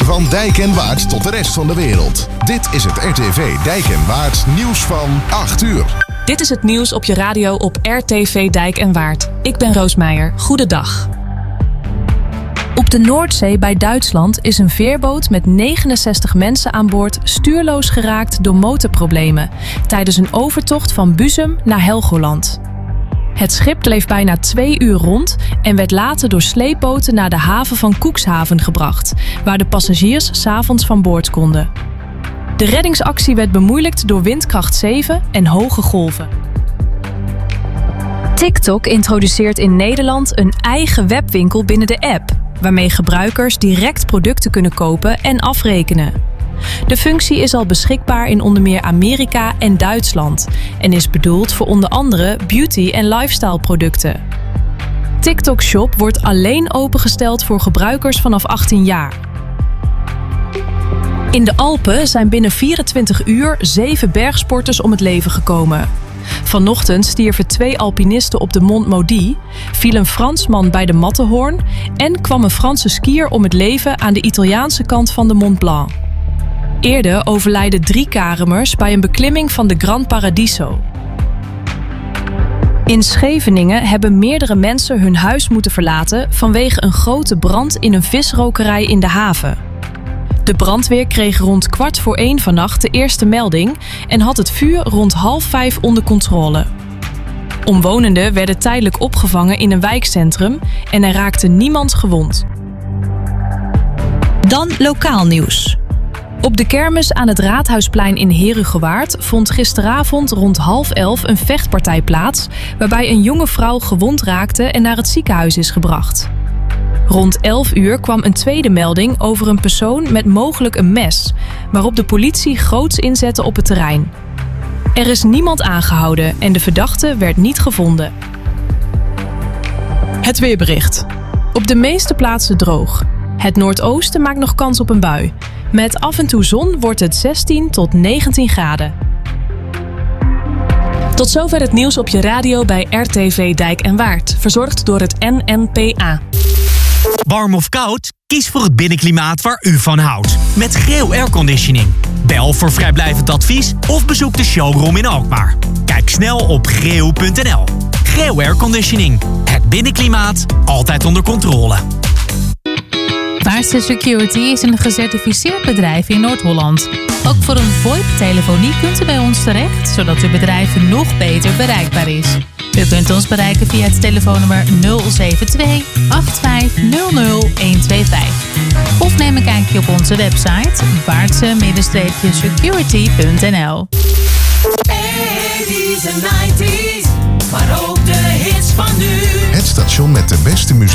Van Dijk en Waard tot de rest van de wereld. Dit is het RTV Dijk en Waard nieuws van 8 uur. Dit is het nieuws op je radio op RTV Dijk en Waard. Ik ben Roos Meijer. Goedendag. Op de Noordzee bij Duitsland is een veerboot met 69 mensen aan boord stuurloos geraakt door motorproblemen tijdens een overtocht van Buzum naar Helgoland. Het schip bleef bijna 2 uur rond en werd later door sleepboten naar de haven van Cuxhaven gebracht, waar de passagiers 's avonds van boord konden. De reddingsactie werd bemoeilijkt door windkracht 7 en hoge golven. TikTok introduceert in Nederland een eigen webwinkel binnen de app, waarmee gebruikers direct producten kunnen kopen en afrekenen. De functie is al beschikbaar in onder meer Amerika en Duitsland en is bedoeld voor onder andere beauty- en lifestyle producten. TikTok Shop wordt alleen opengesteld voor gebruikers vanaf 18 jaar. In de Alpen zijn binnen 24 uur 7 bergsporters om het leven gekomen. Vanochtend stierven 2 alpinisten op de Mont Maudit, viel een Fransman bij de Matterhorn en kwam een Franse skier om het leven aan de Italiaanse kant van de Mont Blanc. Eerder overlijden 3 Karemers bij een beklimming van de Gran Paradiso. In Scheveningen hebben meerdere mensen hun huis moeten verlaten vanwege een grote brand in een visrokerij in de haven. De brandweer kreeg rond 1:15 vannacht de eerste melding en had het vuur rond 4:30 onder controle. Omwonenden werden tijdelijk opgevangen in een wijkcentrum en er raakte niemand gewond. Dan lokaal nieuws. Op de kermis aan het Raadhuisplein in Herugewaard vond gisteravond rond 10:30 een vechtpartij plaats, waarbij een jonge vrouw gewond raakte en naar het ziekenhuis is gebracht. Rond 11 uur kwam een tweede melding over een persoon met mogelijk een mes, waarop de politie groots inzette op het terrein. Er is niemand aangehouden en de verdachte werd niet gevonden. Het weerbericht. Op de meeste plaatsen droog. Het noordoosten maakt nog kans op een bui. Met af en toe zon wordt het 16 tot 19 graden. Tot zover het nieuws op je radio bij RTV Dijk en Waard. Verzorgd door het NNPA. Warm of koud? Kies voor het binnenklimaat waar u van houdt. Met Greo Airconditioning. Bel voor vrijblijvend advies of bezoek de showroom in Alkmaar. Kijk snel op greo.nl. Greo Airconditioning. Het binnenklimaat altijd onder controle. Vaartse Security is een gecertificeerd bedrijf in Noord-Holland. Ook voor een VoIP-telefonie kunt u bij ons terecht, zodat uw bedrijf nog beter bereikbaar is. U kunt ons bereiken via het telefoonnummer 072 8500 125. Of neem een kijkje op onze website vaartse-security.nl. 80's en 90's, maar ook de hits van nu. Het station met de beste muziek